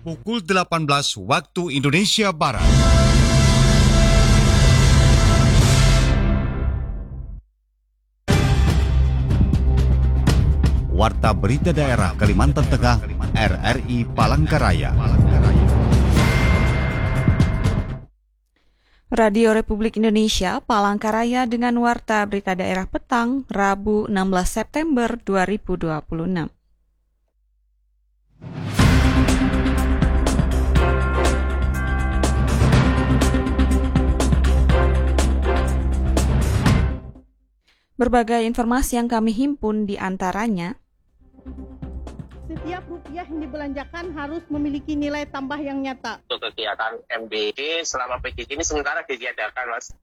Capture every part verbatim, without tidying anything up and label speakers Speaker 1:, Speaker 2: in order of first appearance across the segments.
Speaker 1: pukul delapan belas waktu Indonesia Barat. Warta Berita Daerah Kalimantan Tengah, R R I Palangkaraya.
Speaker 2: Radio Republik Indonesia Palangkaraya dengan Warta Berita Daerah Petang, Rabu enam belas September dua ribu dua puluh enam. Berbagai informasi yang kami himpun di antaranya:
Speaker 3: setiap rupiah yang dibelanjakan harus memiliki nilai tambah yang nyata.
Speaker 4: Untuk kegiatan M B D selama P J J ini sementara ditiadakan, Mas.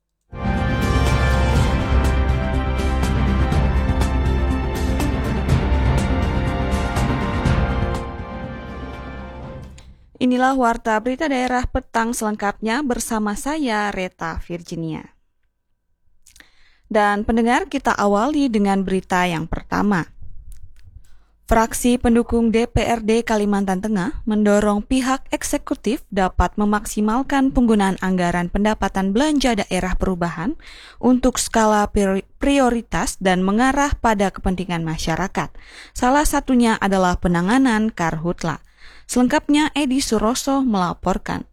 Speaker 2: Inilah Warta Berita Daerah Petang selengkapnya bersama saya, Reta Virginia. Dan pendengar, kita awali dengan berita yang pertama. Fraksi pendukung D P R D Kalimantan Tengah mendorong pihak eksekutif dapat memaksimalkan penggunaan anggaran pendapatan belanja daerah perubahan untuk skala prioritas dan mengarah pada kepentingan masyarakat. Salah satunya adalah penanganan karhutla. Selengkapnya Edi Suroso melaporkan.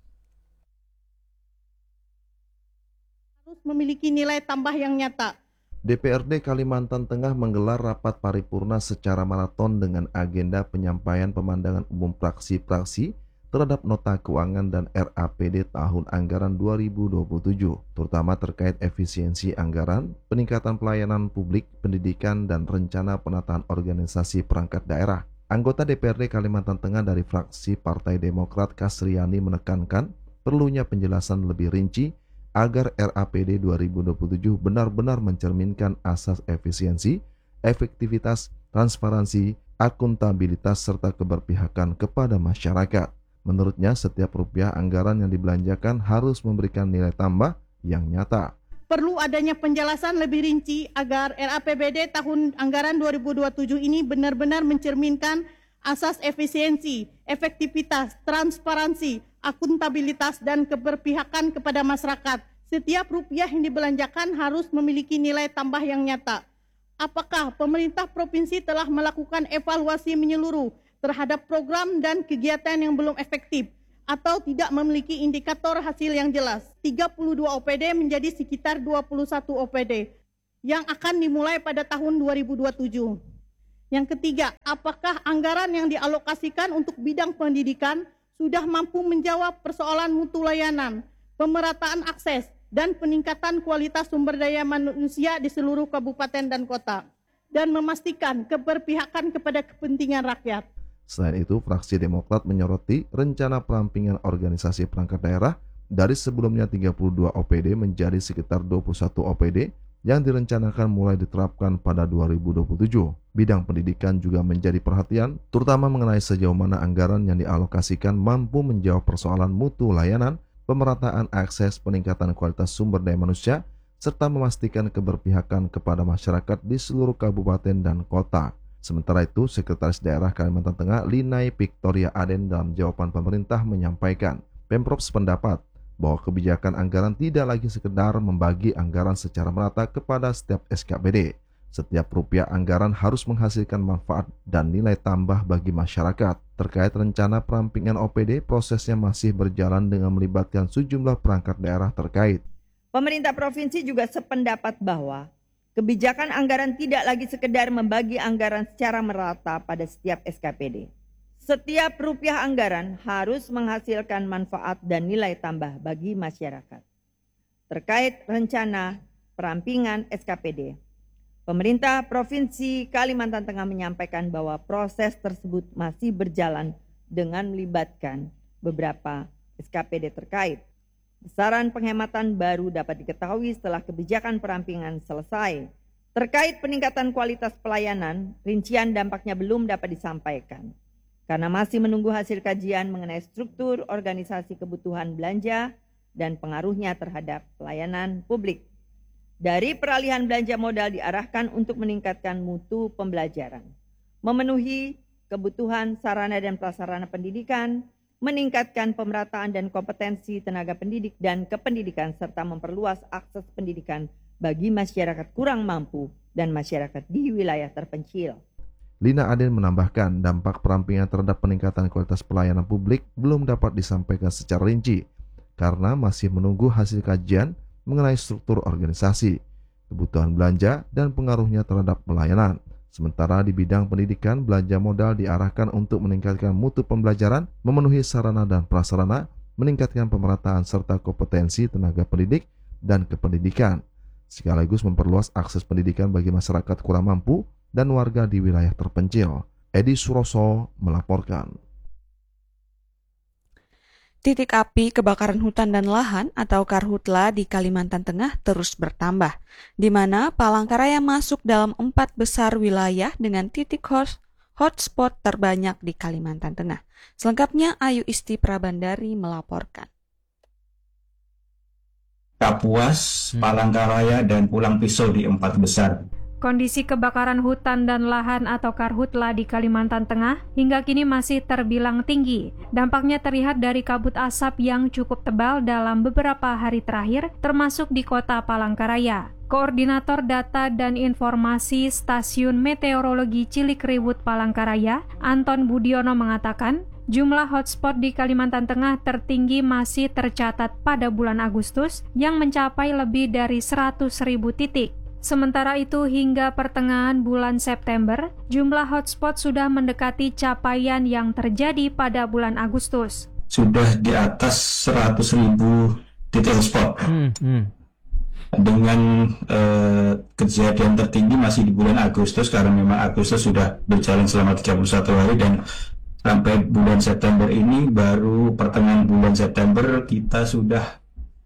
Speaker 3: Memiliki nilai tambah yang nyata.
Speaker 5: D P R D Kalimantan Tengah menggelar rapat paripurna secara maraton dengan agenda penyampaian pemandangan umum praksi-praksi terhadap nota keuangan dan R A P D tahun anggaran dua ribu dua puluh tujuh, terutama terkait efisiensi anggaran, peningkatan pelayanan publik, pendidikan, dan rencana penataan organisasi perangkat daerah. Anggota D P R D Kalimantan Tengah dari fraksi Partai Demokrat Kasriani menekankan perlunya penjelasan lebih rinci agar R A P D dua ribu dua puluh tujuh benar-benar mencerminkan asas efisiensi, efektivitas, transparansi, akuntabilitas, serta keberpihakan kepada masyarakat. Menurutnya, setiap rupiah anggaran yang dibelanjakan harus memberikan nilai tambah yang nyata.
Speaker 3: Perlu adanya penjelasan lebih rinci agar R A P B D tahun anggaran dua ribu dua puluh tujuh ini benar-benar mencerminkan asas efisiensi, efektivitas, transparansi, akuntabilitas, dan keberpihakan kepada masyarakat. Setiap rupiah yang dibelanjakan harus memiliki nilai tambah yang nyata. Apakah pemerintah provinsi telah melakukan evaluasi menyeluruh terhadap program dan kegiatan yang belum efektif atau tidak memiliki indikator hasil yang jelas? tiga puluh dua O P D menjadi sekitar dua puluh satu O P D yang akan dimulai pada tahun dua ribu dua puluh tujuh. Yang ketiga, apakah anggaran yang dialokasikan untuk bidang pendidikan sudah mampu menjawab persoalan mutu layanan, pemerataan akses, dan peningkatan kualitas sumber daya manusia di seluruh kabupaten dan kota, dan memastikan keberpihakan kepada kepentingan rakyat.
Speaker 5: Selain itu, fraksi Demokrat menyoroti rencana perampingan organisasi perangkat daerah dari sebelumnya tiga puluh dua O P D menjadi sekitar dua puluh satu O P D yang direncanakan mulai diterapkan pada dua ribu dua puluh tujuh. Bidang pendidikan juga menjadi perhatian, terutama mengenai sejauh mana anggaran yang dialokasikan mampu menjawab persoalan mutu layanan, pemerataan akses, peningkatan kualitas sumber daya manusia, serta memastikan keberpihakan kepada masyarakat di seluruh kabupaten dan kota. Sementara itu, Sekretaris Daerah Kalimantan Tengah Linai Victoria Aden dalam jawaban pemerintah menyampaikan, Pemprov sependapat bahwa kebijakan anggaran tidak lagi sekedar membagi anggaran secara merata kepada setiap S K P D. Setiap rupiah anggaran harus menghasilkan manfaat dan nilai tambah bagi masyarakat. Terkait rencana perampingan O P D, prosesnya masih berjalan dengan melibatkan sejumlah perangkat daerah terkait.
Speaker 6: Pemerintah provinsi juga sependapat bahwa kebijakan anggaran tidak lagi sekedar membagi anggaran secara merata pada setiap S K P D. Setiap rupiah anggaran harus menghasilkan manfaat dan nilai tambah bagi masyarakat. Terkait rencana perampingan S K P D, pemerintah Provinsi Kalimantan Tengah menyampaikan bahwa proses tersebut masih berjalan dengan melibatkan beberapa S K P D terkait. Besaran penghematan baru dapat diketahui setelah kebijakan perampingan selesai. Terkait peningkatan kualitas pelayanan, rincian dampaknya belum dapat disampaikan karena masih menunggu hasil kajian mengenai struktur organisasi kebutuhan belanja dan pengaruhnya terhadap pelayanan publik. Dari peralihan belanja modal diarahkan untuk meningkatkan mutu pembelajaran, memenuhi kebutuhan sarana dan prasarana pendidikan, meningkatkan pemerataan dan kompetensi tenaga pendidik dan kependidikan, serta memperluas akses pendidikan bagi masyarakat kurang mampu dan masyarakat di wilayah terpencil.
Speaker 5: Lina Aden menambahkan dampak perampingan terhadap peningkatan kualitas pelayanan publik belum dapat disampaikan secara rinci karena masih menunggu hasil kajian mengenai struktur organisasi, kebutuhan belanja, dan pengaruhnya terhadap pelayanan. Sementara di bidang pendidikan, belanja modal diarahkan untuk meningkatkan mutu pembelajaran, memenuhi sarana dan prasarana, meningkatkan pemerataan serta kompetensi tenaga pendidik dan kependidikan, sekaligus memperluas akses pendidikan bagi masyarakat kurang mampu dan warga di wilayah terpencil. Edi Suroso melaporkan.
Speaker 2: Titik api kebakaran hutan dan lahan atau Karhutla di Kalimantan Tengah terus bertambah, di mana Palangkaraya masuk dalam empat besar wilayah dengan titik hotspot terbanyak di Kalimantan Tengah. Selengkapnya Ayu Isti Prabandari melaporkan.
Speaker 7: Kapuas, Palangkaraya, dan Pulang Pisau di empat besar.
Speaker 8: Kondisi kebakaran hutan dan lahan atau Karhutla di Kalimantan Tengah hingga kini masih terbilang tinggi. Dampaknya terlihat dari kabut asap yang cukup tebal dalam beberapa hari terakhir, termasuk di kota Palangkaraya. Koordinator Data dan Informasi Stasiun Meteorologi Cilikriwut Palangkaraya, Anton Budiono mengatakan, jumlah hotspot di Kalimantan Tengah tertinggi masih tercatat pada bulan Agustus yang mencapai lebih dari seratus ribu titik. Sementara itu, hingga pertengahan bulan September, jumlah hotspot sudah mendekati capaian yang terjadi pada bulan Agustus.
Speaker 7: Sudah di atas seratus ribu titik hotspot. Hmm, hmm. Dengan eh, kejadian tertinggi masih di bulan Agustus, karena memang Agustus sudah berjalan selama tiga puluh satu hari, dan sampai bulan September ini, baru pertengahan bulan September kita sudah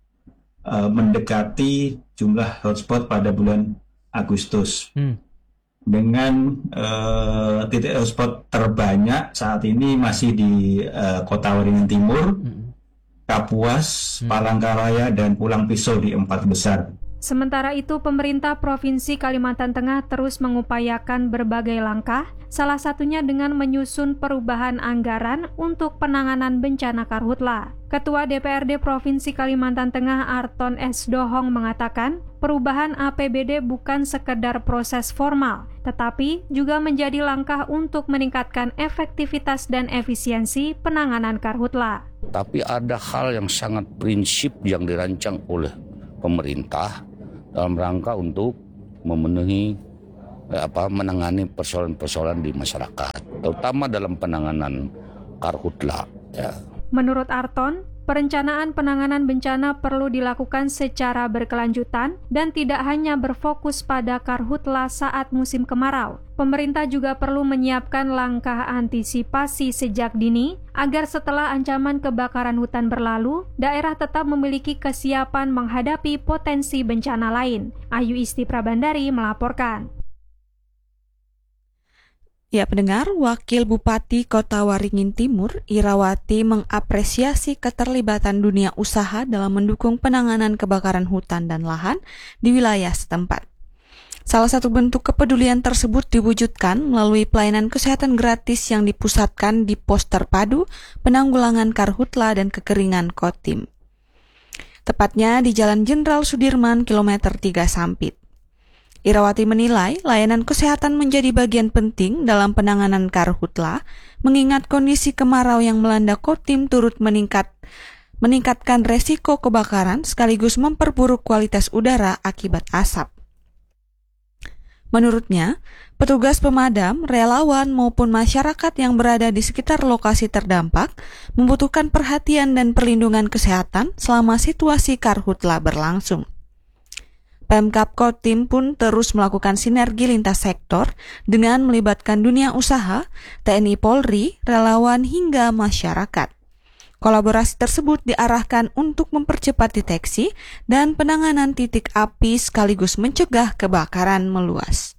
Speaker 7: Uh, mendekati jumlah hotspot pada bulan Agustus. Hmm. Dengan uh, titik hotspot terbanyak saat ini masih di uh, Kota Waringin Timur, hmm. Kapuas, hmm. Palangkaraya, dan Pulang Pisau di empat besar.
Speaker 8: Sementara itu, pemerintah Provinsi Kalimantan Tengah terus mengupayakan berbagai langkah, salah satunya dengan menyusun perubahan anggaran untuk penanganan bencana Karhutla. Ketua D P R D Provinsi Kalimantan Tengah Arton S. Dohong mengatakan, perubahan A P B D bukan sekedar proses formal, tetapi juga menjadi langkah untuk meningkatkan efektivitas dan efisiensi penanganan Karhutla.
Speaker 9: Tapi ada hal yang sangat prinsip yang dirancang oleh pemerintah dalam rangka untuk memenuhi eh, apa menangani persoalan-persoalan di masyarakat, terutama dalam penanganan Karhutla. Ya.
Speaker 8: Menurut Arton, perencanaan penanganan bencana perlu dilakukan secara berkelanjutan dan tidak hanya berfokus pada Karhutla saat musim kemarau. Pemerintah juga perlu menyiapkan langkah antisipasi sejak dini agar setelah ancaman kebakaran hutan berlalu, daerah tetap memiliki kesiapan menghadapi potensi bencana lain. Ayu Isti Prabandari melaporkan.
Speaker 2: Ya, pendengar, Wakil Bupati Kota Waringin Timur, Irawati, mengapresiasi keterlibatan dunia usaha dalam mendukung penanganan kebakaran hutan dan lahan di wilayah setempat. Salah satu bentuk kepedulian tersebut diwujudkan melalui pelayanan kesehatan gratis yang dipusatkan di pos terpadu penanggulangan Karhutla dan kekeringan Kotim. Tepatnya di Jalan Jenderal Sudirman, kilometer tiga Sampit. Irawati menilai layanan kesehatan menjadi bagian penting dalam penanganan Karhutla, mengingat kondisi kemarau yang melanda Kotim turut meningkat, meningkatkan resiko kebakaran sekaligus memperburuk kualitas udara akibat asap. Menurutnya, petugas pemadam, relawan maupun masyarakat yang berada di sekitar lokasi terdampak membutuhkan perhatian dan perlindungan kesehatan selama situasi Karhutla berlangsung. Pemkab Kotim pun terus melakukan sinergi lintas sektor dengan melibatkan dunia usaha, T N I Polri, relawan hingga masyarakat. Kolaborasi tersebut diarahkan untuk mempercepat deteksi dan penanganan titik api sekaligus mencegah kebakaran meluas.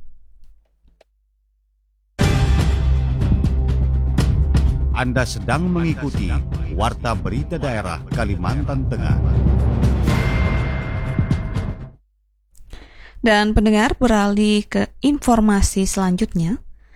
Speaker 1: Anda sedang mengikuti Warta Berita Daerah Kalimantan Tengah.
Speaker 2: Dan pendengar, beralih ke informasi selanjutnya.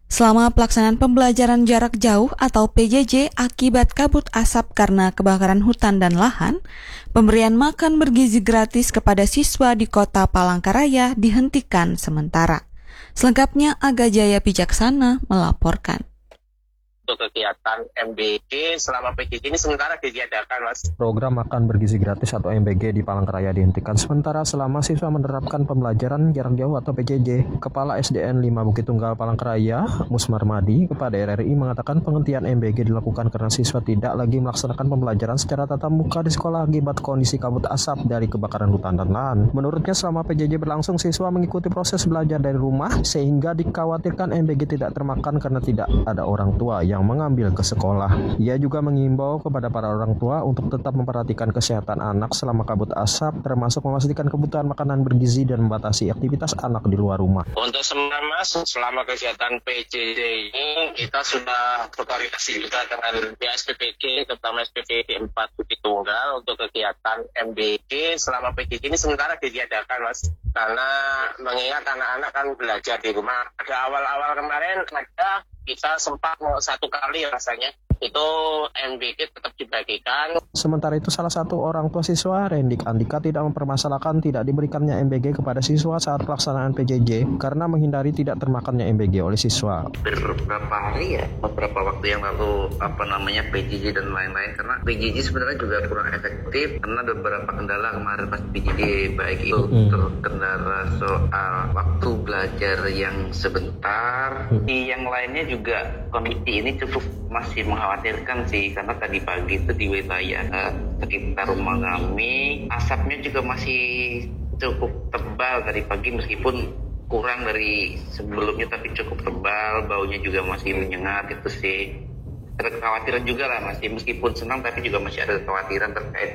Speaker 2: Selama pelaksanaan pembelajaran jarak jauh atau P J J akibat kabut asap karena kebakaran hutan dan lahan, pemberian makan bergizi gratis kepada siswa di Kota Palangkaraya dihentikan sementara. Selengkapnya Aga Jaya Bijaksana melaporkan.
Speaker 4: Untuk kegiatan M B G selama P J J ini sementara ditiadakan, Mas.
Speaker 10: Program makan bergizi gratis atau M B G di Palangkaraya dihentikan sementara selama siswa menerapkan pembelajaran jarak jauh atau P J J. Kepala S D N lima Bukit Tunggal Palangkaraya, Musmar Madi, kepada R R I mengatakan penghentian M B G dilakukan karena siswa tidak lagi melaksanakan pembelajaran secara tatap muka di sekolah akibat kondisi kabut asap dari kebakaran hutan dan lahan. Menurutnya selama P J J berlangsung siswa mengikuti proses belajar dari rumah sehingga dikhawatirkan M B G tidak termakan karena tidak ada orang tua yang mengambil ke sekolah. Ia juga mengimbau kepada para orang tua untuk tetap memperhatikan kesehatan anak selama kabut asap, termasuk memastikan kebutuhan makanan bergizi dan membatasi aktivitas anak di luar rumah.
Speaker 4: Untuk sementara, Mas, selama kegiatan P J J ini kita sudah berkoordinasi juga dengan pihak S P P G, terutama S P P G empat Bukit Tunggal untuk kegiatan M B G selama P J J ini sementara ditiadakan, Mas. Karena mengingat anak-anak kan belajar di rumah. Pada awal-awal kemarin ada kita sempat satu kali rasanya itu M B G tetap dibagikan.
Speaker 10: Sementara itu salah satu orang tua siswa, Rendik Andika, tidak mempermasalahkan tidak diberikannya M B G kepada siswa saat pelaksanaan P J J karena menghindari tidak termakannya M B G oleh siswa.
Speaker 11: Beberapa hari ya, beberapa waktu yang lalu apa namanya P J J dan lain-lain, karena P J J sebenarnya juga kurang efektif karena ada beberapa kendala kemarin pas P J J, baik itu hmm. terkendala soal waktu belajar yang sebentar, hmm. di yang lainnya juga kondisi ini cukup masih mengkhawatirkan sih, karena tadi pagi itu di wilayah uh, sekitar rumah kami asapnya juga masih cukup tebal tadi pagi, meskipun kurang dari sebelumnya tapi cukup tebal, baunya juga masih menyengat. Itu sih ada kekhawatiran juga lah, masih meskipun senang tapi juga masih ada kekhawatiran terkait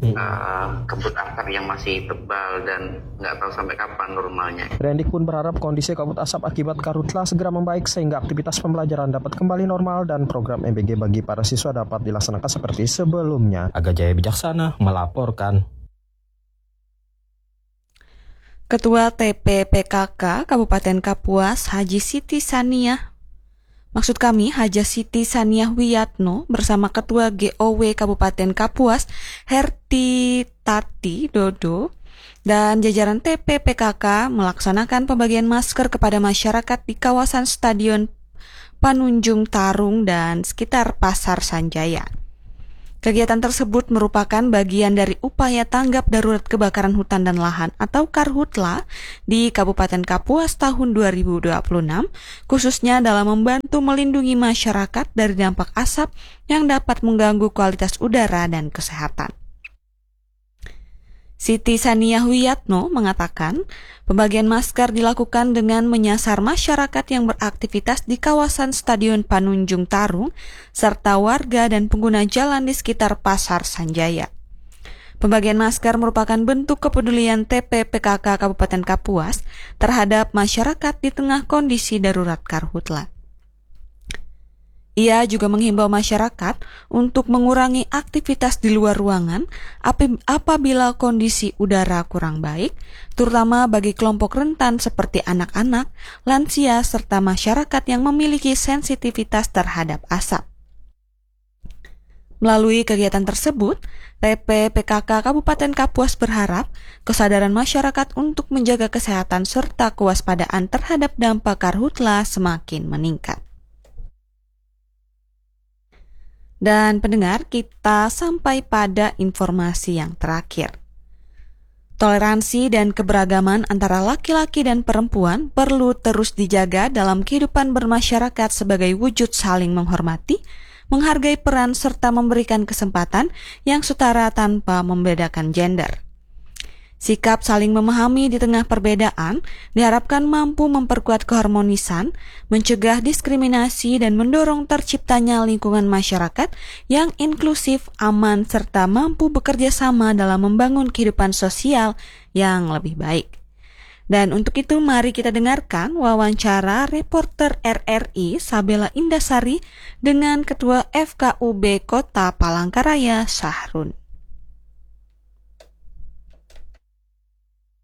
Speaker 11: Uh, kabut asap yang masih tebal dan nggak tahu sampai kapan normalnya.
Speaker 10: Rendik pun berharap kondisi kabut asap akibat karhutla segera membaik sehingga aktivitas pembelajaran dapat kembali normal dan program M B G bagi para siswa dapat dilaksanakan seperti sebelumnya. Aga Jaya Bijaksana melaporkan.
Speaker 2: Ketua T P P K K Kabupaten Kapuas Haji Siti Saniah Maksud kami, Haja Siti Saniah Wiyatno bersama Ketua G O W Kabupaten Kapuas, Herti Tati Dodo, dan jajaran T P P K K melaksanakan pembagian masker kepada masyarakat di kawasan Stadion Panunjung Tarung dan sekitar Pasar Sanjaya. Kegiatan tersebut merupakan bagian dari upaya tanggap darurat kebakaran hutan dan lahan atau Karhutla di Kabupaten Kapuas tahun dua ribu dua puluh enam, khususnya dalam membantu melindungi masyarakat dari dampak asap yang dapat mengganggu kualitas udara dan kesehatan. Siti Saniah Wiyatno mengatakan, pembagian masker dilakukan dengan menyasar masyarakat yang beraktivitas di kawasan Stadion Panunjung Tarung, serta warga dan pengguna jalan di sekitar Pasar Sanjaya. Pembagian masker merupakan bentuk kepedulian T P P K K Kabupaten Kapuas terhadap masyarakat di tengah kondisi darurat karhutla. Ia juga menghimbau masyarakat untuk mengurangi aktivitas di luar ruangan apabila kondisi udara kurang baik, terutama bagi kelompok rentan seperti anak-anak, lansia, serta masyarakat yang memiliki sensitivitas terhadap asap. Melalui kegiatan tersebut, T P P K K Kabupaten Kapuas berharap kesadaran masyarakat untuk menjaga kesehatan serta kewaspadaan terhadap dampak karhutla semakin meningkat. Dan pendengar, kita sampai pada informasi yang terakhir. Toleransi dan keberagaman antara laki-laki dan perempuan perlu terus dijaga dalam kehidupan bermasyarakat sebagai wujud saling menghormati, menghargai peran serta memberikan kesempatan yang setara tanpa membedakan gender. Sikap saling memahami di tengah perbedaan diharapkan mampu memperkuat keharmonisan, mencegah diskriminasi, dan mendorong terciptanya lingkungan masyarakat yang inklusif, aman, serta mampu bekerja sama dalam membangun kehidupan sosial yang lebih baik. Dan untuk itu mari kita dengarkan wawancara reporter R R I Sabela Indasari dengan Ketua F K U B Kota Palangkaraya, Sahrun.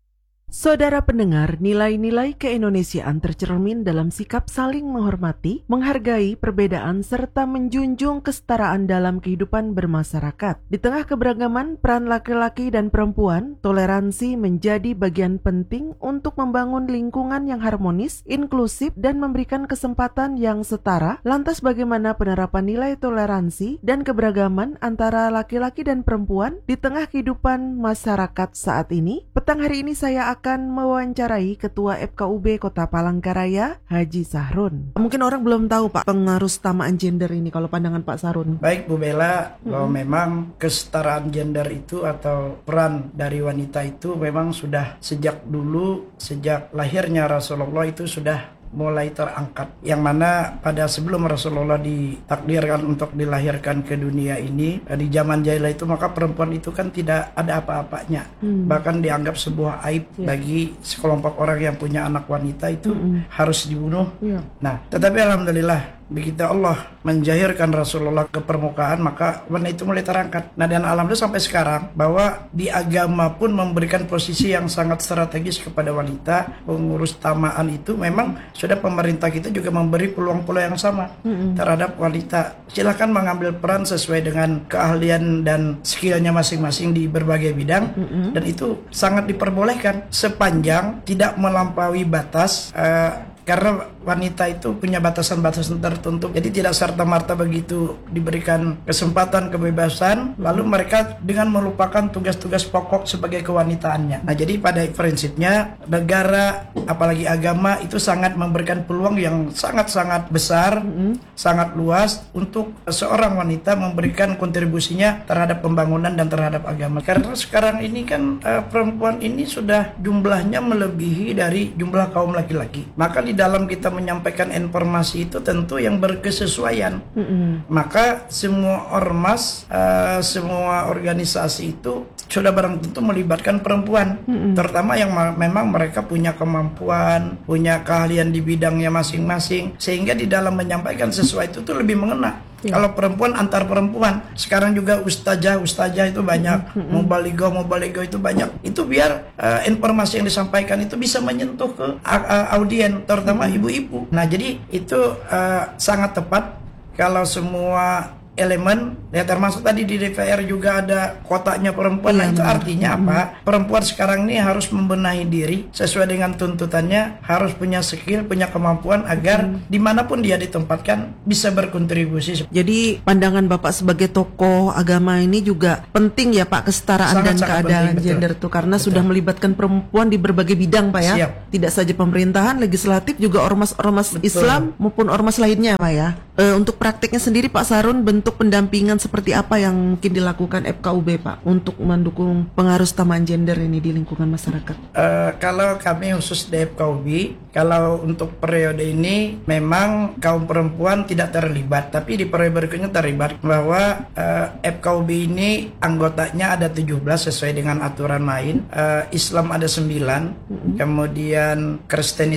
Speaker 12: Saudara pendengar, nilai-nilai keindonesiaan tercermin dalam sikap saling menghormati, menghargai perbedaan, serta menjunjung kesetaraan dalam kehidupan bermasyarakat. Di tengah keberagaman peran laki-laki dan perempuan, toleransi menjadi bagian penting untuk membangun lingkungan yang harmonis, inklusif, dan memberikan kesempatan yang setara. Lantas bagaimana penerapan nilai toleransi dan keberagaman antara laki-laki dan perempuan di tengah kehidupan masyarakat saat ini? Petang hari ini saya akan akan mewawancarai Ketua F K U B Kota Palangkaraya, Haji Sahrun. Mungkin orang belum tahu Pak pengaruh setamaan gender ini kalau pandangan Pak Sahrun.
Speaker 13: Baik Bu Bella, mm-hmm. bahwa memang kesetaraan gender itu atau peran dari wanita itu memang sudah sejak dulu, sejak lahirnya Rasulullah itu sudah mulai terangkat, yang mana pada sebelum Rasulullah ditakdirkan untuk dilahirkan ke dunia ini, di zaman jahiliyah itu maka perempuan itu kan tidak ada apa-apanya, hmm. bahkan dianggap sebuah aib yeah. bagi sekelompok orang yang punya anak wanita itu hmm. harus dibunuh. Yeah. Nah, tetapi alhamdulillah begitu Allah menjahirkan Rasulullah ke permukaan, maka wanita itu mulai terangkat. Nah, dan alhamdulillah sampai sekarang bahwa di agama pun memberikan posisi yang sangat strategis kepada wanita. Pengurus tamaan itu memang sudah pemerintah kita juga memberi peluang-peluang yang sama mm-hmm. terhadap wanita. Silakan mengambil peran sesuai dengan keahlian dan skillnya masing-masing di berbagai bidang, mm-hmm. dan itu sangat diperbolehkan sepanjang tidak melampaui batas. Uh, Karena wanita itu punya batasan-batasan tertentu. Jadi tidak serta-merta begitu diberikan kesempatan, kebebasan, lalu mereka dengan melupakan tugas-tugas pokok sebagai kewanitaannya. Nah, jadi pada prinsipnya negara, apalagi agama, itu sangat memberikan peluang yang sangat-sangat besar, mm-hmm. sangat luas untuk seorang wanita memberikan kontribusinya terhadap pembangunan dan terhadap agama. Karena sekarang ini kan uh, perempuan ini sudah jumlahnya melebihi dari jumlah kaum laki-laki. Maka di dalam kita menyampaikan informasi itu tentu yang berkesesuaian. Mm-hmm. Maka semua ormas, uh, semua organisasi itu sudah barang tentu melibatkan perempuan, mm-hmm. terutama yang ma- memang mereka punya kemampuan, punya keahlian di bidangnya masing-masing, sehingga di dalam menyampaikan sesuatu itu lebih mengena. Yeah. Kalau perempuan antar perempuan, sekarang juga ustazah ustazah itu banyak, mm-hmm. mubalighah mubalighah itu banyak. Itu biar uh, informasi yang disampaikan itu bisa menyentuh ke uh, uh, audien, terutama mm-hmm. ibu-ibu. Nah, jadi itu uh, sangat tepat kalau semua elemen, ya termasuk tadi di D P R juga ada kotaknya perempuan. Nah, itu artinya apa? Perempuan sekarang ini harus membenahi diri sesuai dengan tuntutannya, harus punya skill, punya kemampuan agar hmm. dimanapun dia ditempatkan bisa berkontribusi.
Speaker 12: Jadi pandangan Bapak sebagai tokoh agama ini juga penting ya Pak, kesetaraan sangat, dan sangat keadilan penting, gender tuh, karena betul. Sudah melibatkan perempuan di berbagai bidang Pak ya. Siap. Tidak saja pemerintahan, legislatif, juga ormas-ormas betul. Islam maupun ormas lainnya Pak ya. E, untuk praktiknya sendiri Pak Sahrun, bentuk Untuk pendampingan seperti apa yang mungkin dilakukan F K U B Pak untuk mendukung pengaruh setamaan gender ini di lingkungan masyarakat?
Speaker 13: Uh, kalau kami khusus di F K U B, kalau untuk periode ini memang kaum perempuan tidak terlibat, tapi di periode berikutnya terlibat, bahwa uh, F K U B ini anggotanya ada tujuh belas sesuai dengan aturan main. Uh, Islam ada sembilan, mm-hmm. kemudian Kristen